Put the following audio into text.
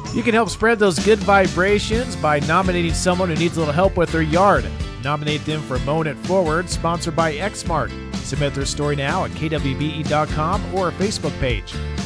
You can help spread those good vibrations by nominating someone who needs a little help with their yard. Nominate them for Mowing It Forward, sponsored by Exmark. Submit their story now at kwbe.com or our Facebook page.